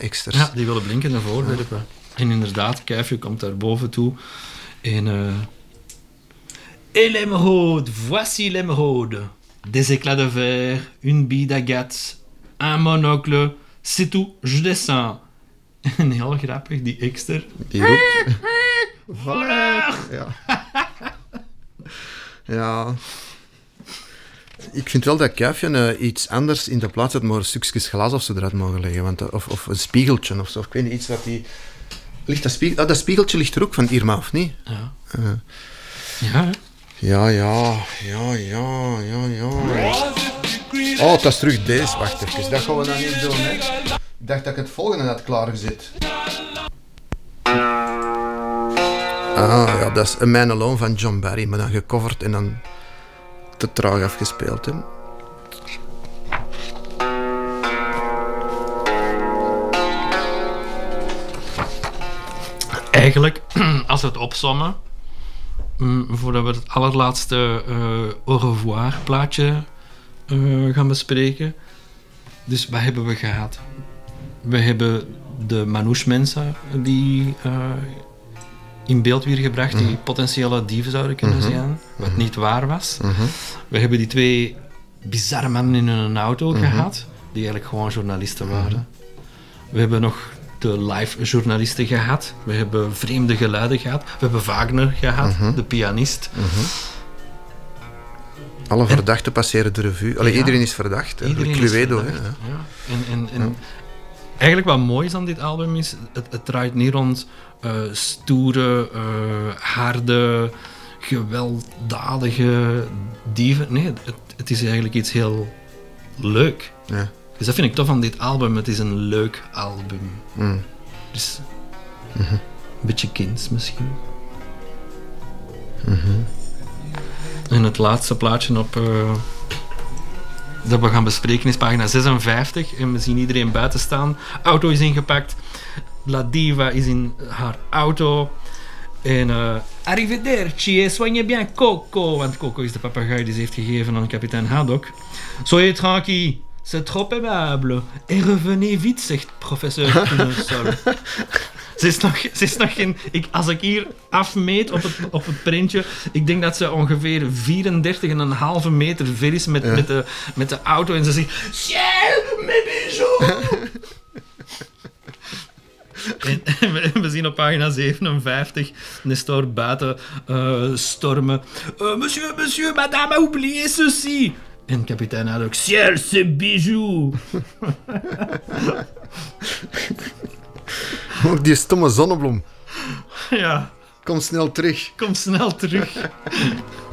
extras. Ja, die willen blinkende voorwerpen. En inderdaad, Kuifje komt daar boven toe. En... Et l'émeraude, voici l'émeraude. Des éclats de verre, une bille d'agate, un monocle. C'est tout, je descends. En heel grappig, die ekster. Die roept... Voilà. Ja. Ja. Ik vind wel dat Kuifje iets anders in de plaats had, maar stukjes glas of zo eruit mogen leggen. Want, of een spiegeltje of zo. Ik weet niet, iets wat die... Ligt dat spiegeltje ligt er ook van Irma, of niet? Ja. Ja, hè? Ja. Oh, dat is terug deze. Wacht even, dat gaan we dan niet doen, hè. Ik dacht dat ik het volgende had klaargezet. Ah, ja, dat is A Man Alone van John Barry, maar dan gecoverd en dan te traag afgespeeld, hè. Eigenlijk, als we het opsommen, voordat we het allerlaatste au revoir plaatje gaan bespreken. Dus wat hebben we gehad? We hebben de Manouche mensen die in beeld weer gebracht, die potentiële dieven zouden kunnen zijn, wat niet waar was. We hebben die 2 bizarre mannen in een auto gehad, die eigenlijk gewoon journalisten waren. We hebben nog de live journalisten gehad. We hebben vreemde geluiden gehad. We hebben Wagner gehad, de pianist. Alle verdachten passeren de revue. Allee, iedereen is verdacht. Iedereen Cluedo, is verdacht. Ja. En eigenlijk wat mooi is aan dit album is, het draait niet rond stoere, harde, gewelddadige dieven. Nee, het is eigenlijk iets heel leuk. Ja. Dus dat vind ik tof aan dit album. Het is een leuk album. Dus een beetje kinds misschien. En het laatste plaatje op dat we gaan bespreken is pagina 56. En we zien iedereen buiten staan. Auto is ingepakt. La diva is in haar auto. En arrivederci e soignez bien Coco. Want Coco is de papegaai die ze heeft gegeven aan kapitein Haddock. Soyez tranquille. C'est trop aimable. Et revenez vite, zegt professeur Knussel. Ze is nog geen... Als ik hier afmeet op het printje, ik denk dat ze ongeveer 34,5 meter ver is met de auto. En ze zegt... Ciel, mes bijoux! En we zien op pagina 57 Nestor buiten stormen. Monsieur, madame a oublié ceci. En kapitein Haddock, ciel, c'est bijou. Ook die stomme zonnebloem. Ja. Kom snel terug.